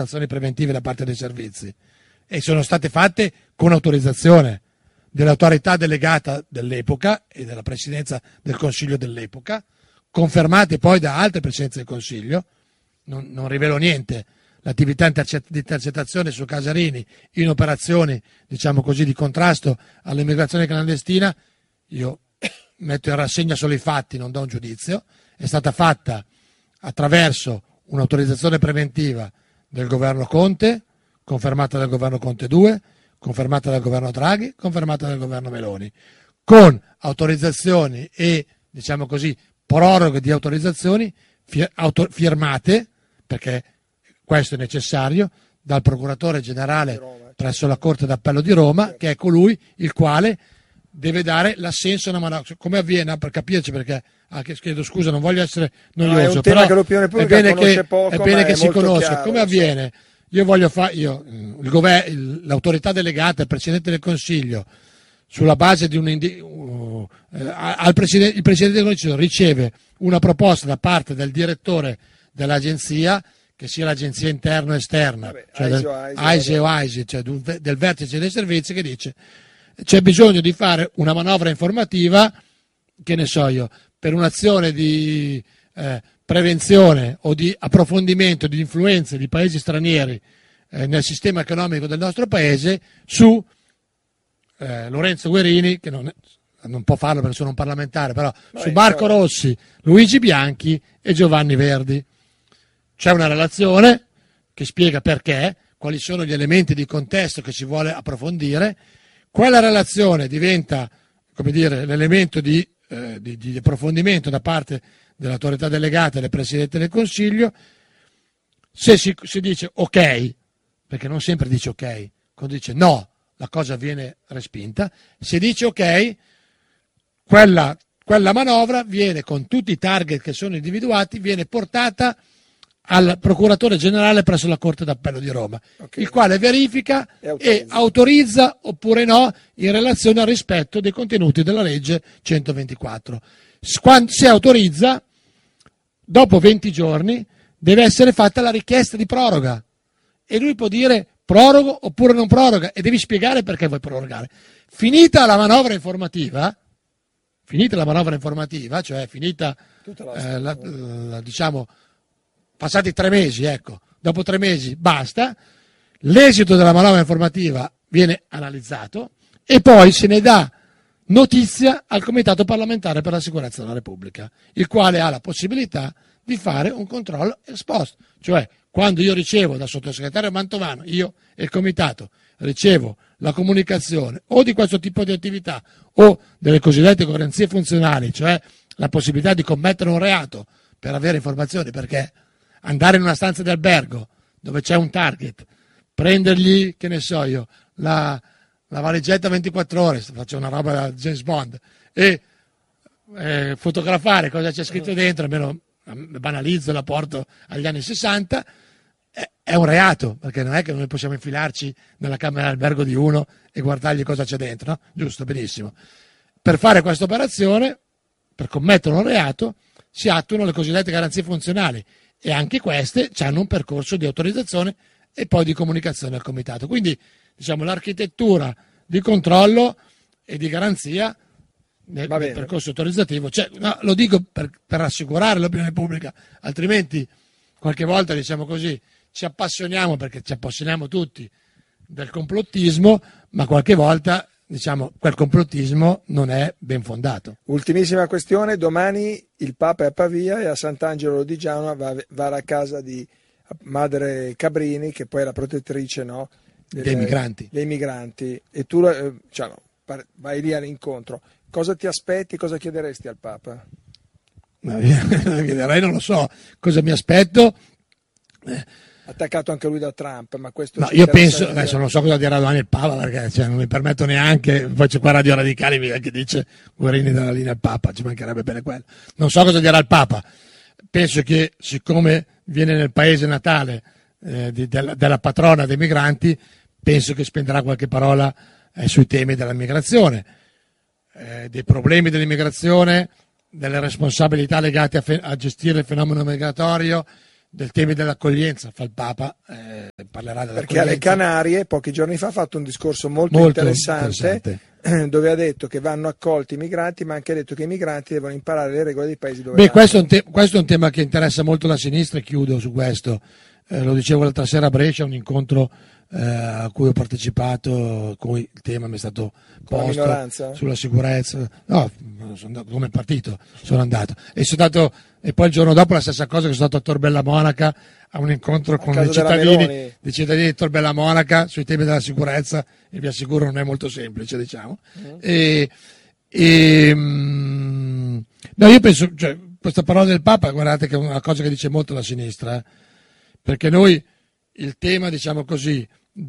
azioni preventive da parte dei servizi, e sono state fatte con autorizzazione dell'autorità delegata dell'epoca e della presidenza del Consiglio dell'epoca, confermate poi da altre presidenze del Consiglio. Non rivelo niente. L'attività di intercettazione su Casarini in operazioni, diciamo così, di contrasto all'immigrazione clandestina, io metto in rassegna solo i fatti, non do un giudizio, è stata fatta attraverso un'autorizzazione preventiva del governo Conte, confermata dal governo Conte 2, confermata dal governo Draghi, confermata dal governo Meloni, con autorizzazioni e, diciamo così, proroghe di autorizzazioni firmate, perché questo è necessario, dal procuratore generale presso la Corte d'Appello di Roma, che è colui il quale deve dare l'assenso a una manovra. Come avviene, per capirci, perché chiedo scusa, non voglio essere noioso, è un tema però che l'opinione pubblica conosce poco, è bene che si conosca. Chiaro, come avviene? Io voglio l'autorità delegata, il Presidente del Consiglio, sulla base di il Presidente del Consiglio riceve una proposta da parte del direttore dell'agenzia, che sia l'agenzia interna o esterna, AISE o AISE, cioè del vertice dei servizi, che dice c'è bisogno di fare una manovra informativa, che ne so io, per un'azione di prevenzione o di approfondimento di influenze di paesi stranieri nel sistema economico del nostro paese, su Lorenzo Guerini, che non può farlo perché sono un parlamentare, però su Marco Rossi, Luigi Bianchi e Giovanni Verdi. C'è una relazione che spiega perché, quali sono gli elementi di contesto che si vuole approfondire. Quella relazione diventa, come dire, l'elemento di approfondimento da parte dell'autorità delegata e del Presidente del Consiglio. Se si dice ok, perché non sempre dice ok, quando dice no, la cosa viene respinta. Se dice ok, quella manovra viene, con tutti i target che sono individuati, viene portata al procuratore generale presso la Corte d'Appello di Roma, il quale verifica e autorizza oppure no in relazione al rispetto dei contenuti della legge 124. Se autorizza, dopo 20 giorni deve essere fatta la richiesta di proroga e lui può dire prorogo oppure non proroga, e devi spiegare perché vuoi prorogare. Finita la manovra informativa, cioè finita diciamo passati 3 mesi, ecco, dopo 3 mesi basta, l'esito della manovra informativa viene analizzato e poi se ne dà notizia al Comitato parlamentare per la sicurezza della Repubblica, il quale ha la possibilità di fare un controllo ex post. Cioè, quando io ricevo dal sottosegretario Mantovano, io e il Comitato, ricevo la comunicazione o di questo tipo di attività o delle cosiddette garanzie funzionali, cioè la possibilità di commettere un reato per avere informazioni, perché andare in una stanza di albergo dove c'è un target, prendergli, che ne so io, la valigetta 24 ore, faccio una roba da James Bond, e fotografare cosa c'è scritto dentro, almeno banalizzo, la porto agli anni 60, è un reato, perché non è che noi possiamo infilarci nella camera d'albergo di uno e guardargli cosa c'è dentro, no? Giusto, benissimo. Per fare questa operazione, per commettere un reato, si attuano le cosiddette garanzie funzionali, e anche queste hanno un percorso di autorizzazione e poi di comunicazione al Comitato. Quindi, diciamo, l'architettura di controllo e di garanzia nel percorso autorizzativo, lo dico per rassicurare l'opinione pubblica, altrimenti qualche volta, diciamo così, ci appassioniamo, perché ci appassioniamo tutti del complottismo, ma qualche volta, diciamo, quel complottismo non è ben fondato. Ultimissima questione: domani il Papa è a Pavia e a Sant'Angelo di Genova va alla casa di Madre Cabrini, che poi è la protettrice, no, dei migranti. E tu vai lì all'incontro. Cosa ti aspetti, cosa chiederesti al Papa? Chiederei, non lo so, cosa mi aspetto. Attaccato anche lui da Trump, ma questo no, io penso, adesso non so cosa dirà domani il Papa, perché non mi permetto neanche, poi c'è qua Radio Radicale che dice Guerini dalla linea al Papa, ci mancherebbe bene quello. Non so cosa dirà il Papa. Penso che, siccome viene nel paese natale della patrona dei migranti, penso che spenderà qualche parola sui temi della migrazione, dei problemi dell'immigrazione, delle responsabilità legate a gestire il fenomeno migratorio, del tema dell'accoglienza fa il Papa, parlerà dell'accoglienza. Perché alle Canarie pochi giorni fa ha fatto un discorso molto interessante dove ha detto che vanno accolti i migranti, ma anche ha detto che i migranti devono imparare le regole dei paesi dove vanno. Questo è un tema che interessa molto la sinistra, e chiudo su questo. Lo dicevo l'altra sera a Brescia, un incontro a cui ho partecipato, cui il tema mi è stato posto sulla sicurezza. No, come partito sono andato. E poi il giorno dopo la stessa cosa, che sono stato a Tor Bella Monaca a un incontro con i cittadini di Tor Bella Monaca sui temi della sicurezza, e vi assicuro non è molto semplice, diciamo. No, io penso, cioè, questa parola del Papa, guardate che è una cosa che dice molto la sinistra, perché noi il tema, diciamo così,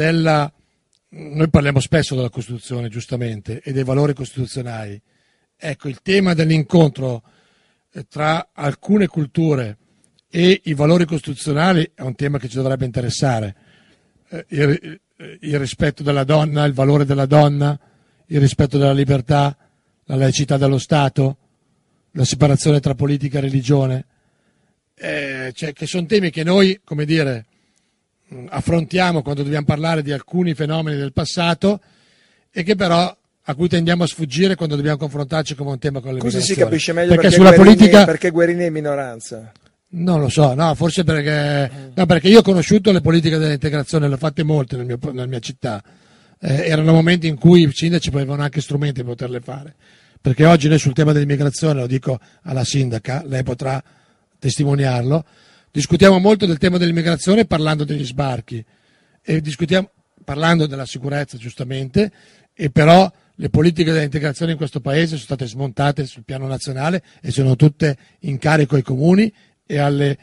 noi parliamo spesso della Costituzione, giustamente, e dei valori costituzionali. Ecco, il tema dell'incontro tra alcune culture e i valori costituzionali è un tema che ci dovrebbe interessare. Il rispetto della donna, il valore della donna, il rispetto della libertà, la laicità dello Stato, la separazione tra politica e religione, cioè, che sono temi che noi, come dire, affrontiamo quando dobbiamo parlare di alcuni fenomeni del passato, e che però a cui tendiamo a sfuggire quando dobbiamo confrontarci con un tema con le migrazioni. Così si capisce meglio perché Guerini è minoranza. Non lo so, no, forse perché io ho conosciuto le politiche dell'integrazione, le ho fatte molte nella mia città. Erano momenti in cui i sindaci avevano anche strumenti per poterle fare. Perché oggi noi sul tema dell'immigrazione, lo dico alla sindaca, lei potrà testimoniarlo, discutiamo molto del tema dell'immigrazione parlando degli sbarchi, e discutiamo parlando della sicurezza, giustamente, e però le politiche dell'integrazione in questo paese sono state smontate sul piano nazionale e sono tutte in carico ai comuni e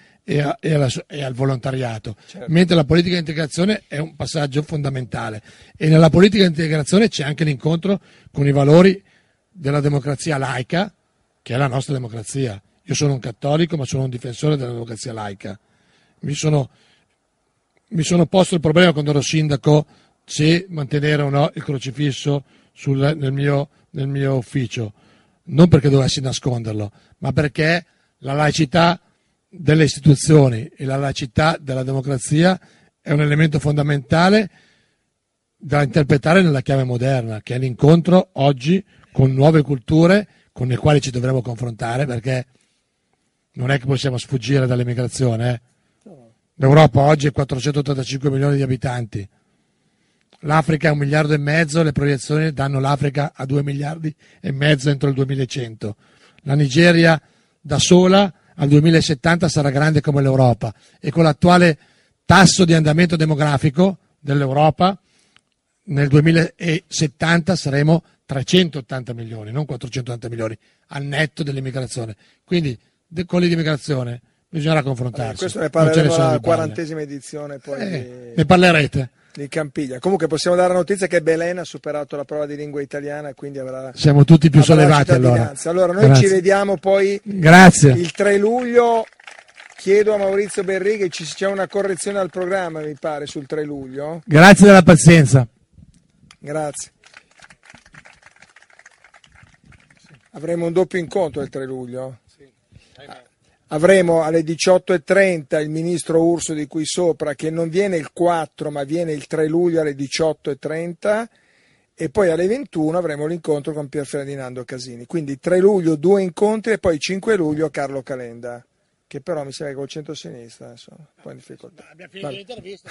al volontariato, certo. Mentre la politica di integrazione è un passaggio fondamentale, e nella politica di integrazione c'è anche l'incontro con i valori della democrazia laica, che è la nostra democrazia. Io sono un cattolico, ma sono un difensore della democrazia laica. Mi sono posto il problema quando ero sindaco se mantenere o no il crocifisso nel mio ufficio, non perché dovessi nasconderlo, ma perché la laicità delle istituzioni e la laicità della democrazia è un elemento fondamentale da interpretare nella chiave moderna, che è l'incontro oggi con nuove culture con le quali ci dovremo confrontare, perché non è che possiamo sfuggire dall'immigrazione. L'Europa oggi è 485 milioni di abitanti, l'Africa è 1,5 miliardi, le proiezioni danno l'Africa a 2,5 miliardi entro il 2100. La Nigeria da sola al 2070 sarà grande come l'Europa, e con l'attuale tasso di andamento demografico dell'Europa nel 2070 saremo 380 milioni, non 480 milioni, al netto dell'immigrazione. Quindi con l'immigrazione bisognerà confrontarsi. Questo ne parleremo alla 40ª edizione, poi ne parlerete. Di Campiglia. Comunque possiamo dare la notizia che Belen ha superato la prova di lingua italiana, quindi siamo tutti più sollevati. Allora noi ci vediamo poi. Grazie. Il 3 luglio. Chiedo a Maurizio Berri che c'è una correzione al programma, mi pare, sul 3 luglio. Grazie della pazienza. Grazie. Avremo un doppio incontro il 3 luglio. Avremo alle 18:30 il ministro Urso di qui sopra, che non viene il 4 ma viene il 3 luglio alle 18:30, e poi alle 21 avremo l'incontro con Pier Ferdinando Casini. Quindi 3 luglio 2 incontri, e poi 5 luglio Carlo Calenda, che però mi sembra che col centro-sinistra adesso un po' in difficoltà. Abbiamo finito l'intervista.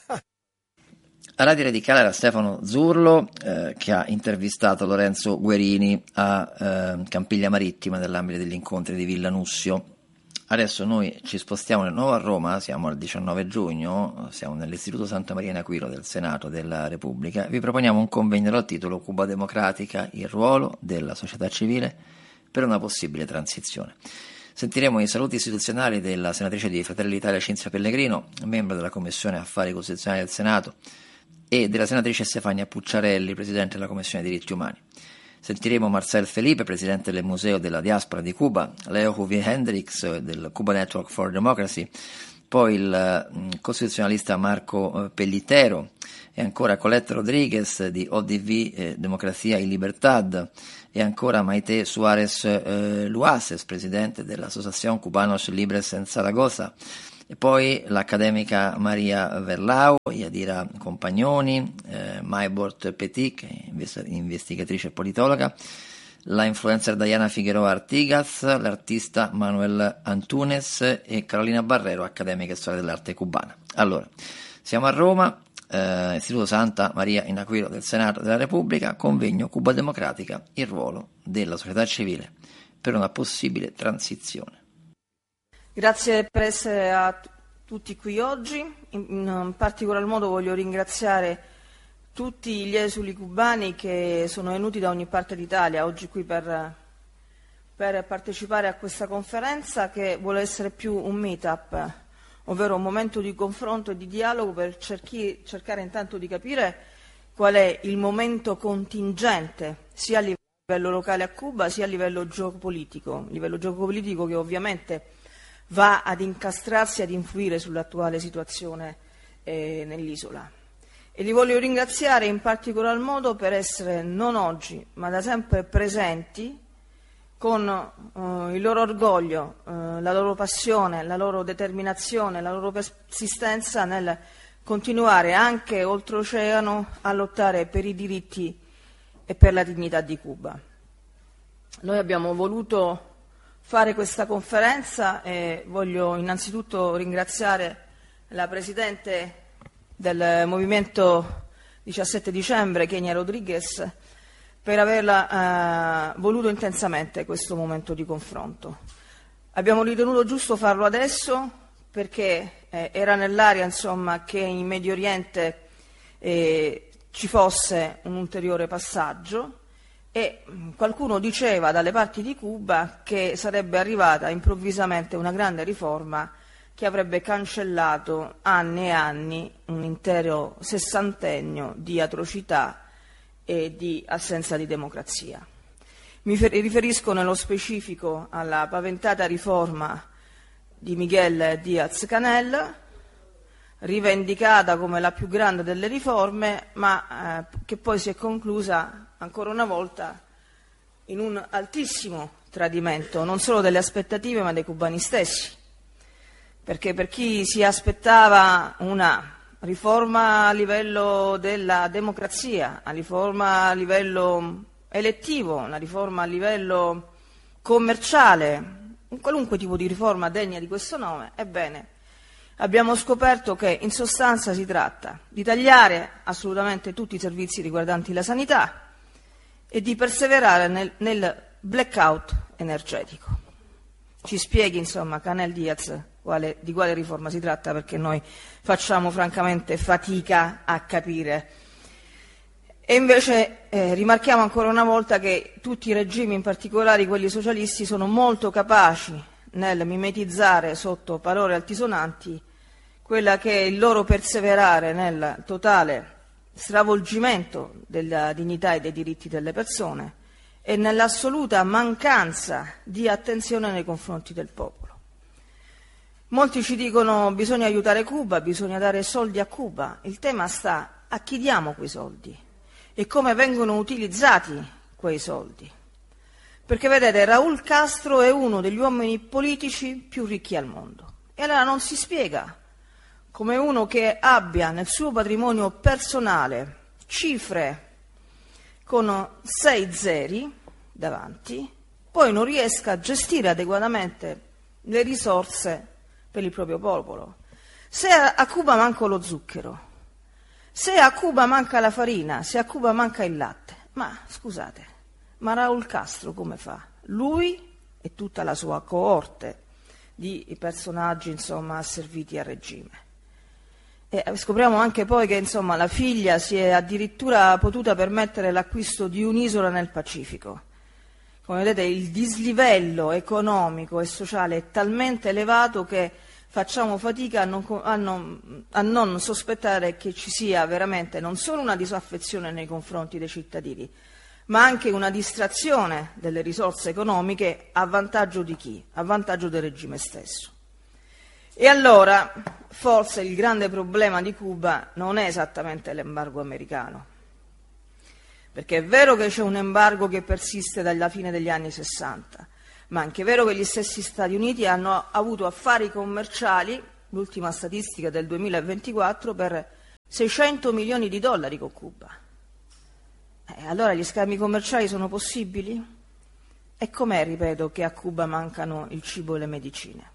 A Radio Radicale era Stefano Zurlo che ha intervistato Lorenzo Guerini a Campiglia Marittima nell'ambito degli incontri di Villa Nussio. Adesso noi ci spostiamo di nuovo a Roma, siamo al 19 giugno, siamo nell'Istituto Santa Maria in Aquilo del Senato della Repubblica. Vi proponiamo un convegno dal titolo Cuba Democratica, il ruolo della società civile per una possibile transizione. Sentiremo i saluti istituzionali della senatrice di Fratelli d'Italia Cinzia Pellegrino, membro della Commissione Affari Costituzionali del Senato, e della senatrice Stefania Pucciarelli, presidente della Commissione Diritti Umani. Sentiremo Marcel Felipe, presidente del Museo della Diaspora di Cuba, Leo Huvi Hendricks del Cuba Network for Democracy, poi il costituzionalista Marco Pellitero, e ancora Colette Rodriguez di ODV Democracia y Libertad, e ancora Maite Suárez Luaces, presidente dell'Associación Cubanos Libres en Zaragoza, e poi l'accademica Maria Verlau, Yadira Compagnoni, Maybort Petit, che è investigatrice e politologa, la influencer Diana Figueroa Artigas, l'artista Manuel Antunes e Carolina Barrero, accademica e storia dell'arte cubana. Allora, siamo a Roma, Istituto Santa Maria in Aquiro del Senato della Repubblica, convegno Cuba Democratica, il ruolo della società civile per una possibile transizione. Grazie per essere a tutti qui oggi. In particolar modo voglio ringraziare tutti gli esuli cubani che sono venuti da ogni parte d'Italia oggi qui per partecipare a questa conferenza, che vuole essere più un meet-up, ovvero un momento di confronto e di dialogo per cercare intanto di capire qual è il momento contingente sia a livello locale a Cuba sia a livello geopolitico che ovviamente va ad incastrarsi e ad influire sull'attuale situazione nell'isola. E li voglio ringraziare in particolar modo per essere non oggi, ma da sempre presenti con il loro orgoglio, la loro passione, la loro determinazione, la loro persistenza nel continuare anche oltreoceano a lottare per i diritti e per la dignità di Cuba. Noi abbiamo voluto fare questa conferenza e voglio innanzitutto ringraziare la Presidente del Movimento 17 dicembre, Kenia Rodriguez, per averla voluto intensamente questo momento di confronto. Abbiamo ritenuto giusto farlo adesso perché era nell'aria, insomma, che in Medio Oriente ci fosse un ulteriore passaggio e qualcuno diceva dalle parti di Cuba che sarebbe arrivata improvvisamente una grande riforma che avrebbe cancellato anni e anni, un intero sessantennio di atrocità e di assenza di democrazia. Mi riferisco nello specifico alla paventata riforma di Miguel Díaz-Canel, rivendicata come la più grande delle riforme, ma che poi si è conclusa ancora una volta in un altissimo tradimento, non solo delle aspettative ma dei cubani stessi, perché per chi si aspettava una riforma a livello della democrazia, a riforma a livello elettivo, una riforma a livello commerciale, un qualunque tipo di riforma degna di questo nome, ebbene, abbiamo scoperto che in sostanza si tratta di tagliare assolutamente tutti i servizi riguardanti la sanità e di perseverare nel blackout energetico. Ci spieghi, insomma, Canel Diaz di quale riforma si tratta, perché noi facciamo francamente fatica a capire. E invece rimarchiamo ancora una volta che tutti i regimi, in particolare quelli socialisti, sono molto capaci nel mimetizzare sotto parole altisonanti quella che è il loro perseverare nel totale stravolgimento della dignità e dei diritti delle persone e nell'assoluta mancanza di attenzione nei confronti del popolo. Molti ci dicono bisogna aiutare Cuba, bisogna dare soldi a Cuba. Il tema sta a chi diamo quei soldi e come vengono utilizzati quei soldi. Perché vedete, Raúl Castro è uno degli uomini politici più ricchi al mondo e allora non si spiega come uno che abbia nel suo patrimonio personale cifre con 6 zeri davanti, poi non riesca a gestire adeguatamente le risorse per il proprio popolo. Se a Cuba manca lo zucchero, se a Cuba manca la farina, se a Cuba manca il latte, ma scusate, ma Raúl Castro come fa? Lui e tutta la sua coorte di personaggi, insomma, asserviti al regime. E scopriamo anche poi che, insomma, la figlia si è addirittura potuta permettere l'acquisto di un'isola nel Pacifico. Come vedete, il dislivello economico e sociale è talmente elevato che facciamo fatica a non sospettare che ci sia veramente non solo una disaffezione nei confronti dei cittadini, ma anche una distrazione delle risorse economiche a vantaggio di chi? A vantaggio del regime stesso. E allora, forse il grande problema di Cuba non è esattamente l'embargo americano, perché è vero che c'è un embargo che persiste dalla fine degli anni 60, ma anche è vero che gli stessi Stati Uniti hanno avuto affari commerciali l'ultima statistica del 2024, per 600 milioni di dollari con Cuba. Allora gli scambi commerciali sono possibili? E com'è, ripeto, che a Cuba mancano il cibo e le medicine?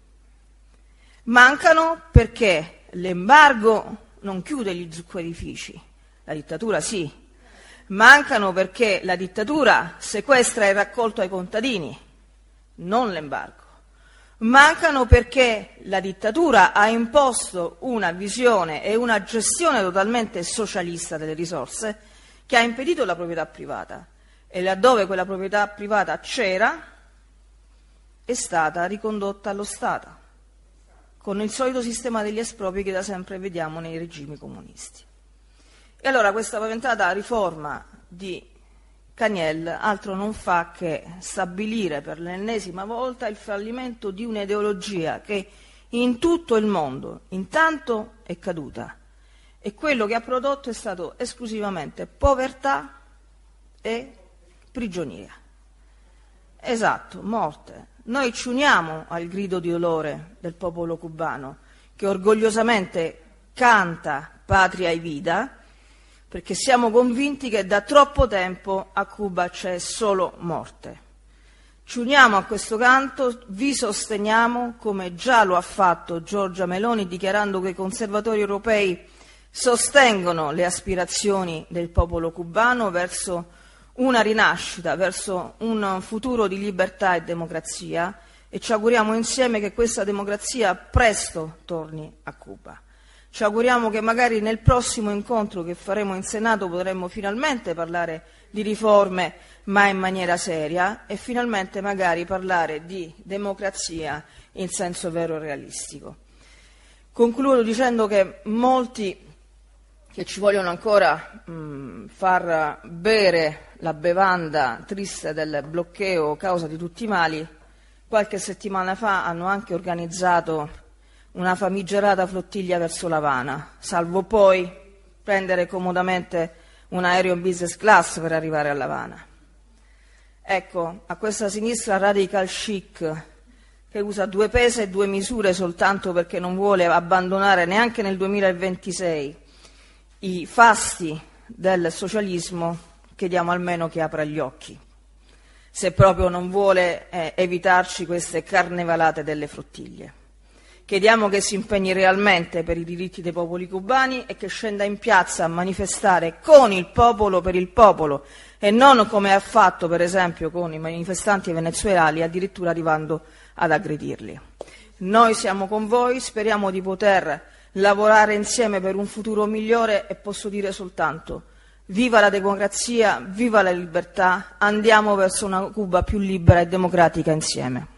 Mancano perché l'embargo non chiude gli zuccherifici, la dittatura sì. Mancano perché la dittatura sequestra il raccolto ai contadini, non l'embargo. Mancano perché la dittatura ha imposto una visione e una gestione totalmente socialista delle risorse che ha impedito la proprietà privata, e laddove quella proprietà privata c'era è stata ricondotta allo Stato, con il solito sistema degli espropri che da sempre vediamo nei regimi comunisti. E allora questa paventata riforma di Caniel altro non fa che stabilire per l'ennesima volta il fallimento di un'ideologia che in tutto il mondo intanto è caduta, e quello che ha prodotto è stato esclusivamente povertà e prigionia. Esatto, morte. Noi ci uniamo al grido di dolore del popolo cubano, che orgogliosamente canta Patria e Vida, perché siamo convinti che da troppo tempo a Cuba c'è solo morte. Ci uniamo a questo canto, vi sosteniamo, come già lo ha fatto Giorgia Meloni, dichiarando che i conservatori europei sostengono le aspirazioni del popolo cubano verso una rinascita, verso un futuro di libertà e democrazia, e ci auguriamo insieme che questa democrazia presto torni a Cuba. Ci auguriamo che magari nel prossimo incontro che faremo in Senato potremmo finalmente parlare di riforme, ma in maniera seria, e finalmente magari parlare di democrazia in senso vero e realistico. Concludo dicendo che molti che ci vogliono ancora far bere la bevanda triste del bloqueo causa di tutti i mali, qualche settimana fa hanno anche organizzato una famigerata flottiglia verso l'Havana, salvo poi prendere comodamente un aereo in business class per arrivare all'Havana. Ecco, a questa sinistra radical chic, che usa due pesi e due misure soltanto perché non vuole abbandonare neanche nel 2026 i fasti del socialismo, chiediamo almeno che apra gli occhi, se proprio non vuole evitarci queste carnevalate delle flottiglie. Chiediamo che si impegni realmente per i diritti dei popoli cubani e che scenda in piazza a manifestare con il popolo per il popolo, e non come ha fatto per esempio con i manifestanti venezuelani, addirittura arrivando ad aggredirli. Noi siamo con voi, speriamo di poter lavorare insieme per un futuro migliore, e posso dire soltanto: viva la democrazia, viva la libertà, andiamo verso una Cuba più libera e democratica insieme.